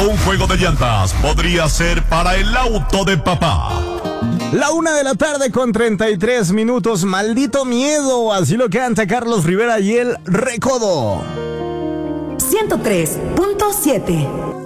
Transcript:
Un juego de llantas podría ser para el auto de papá. La 1:00 con 33 minutos. Maldito miedo. Así lo canta Carlos Rivera y el Recodo. 103.7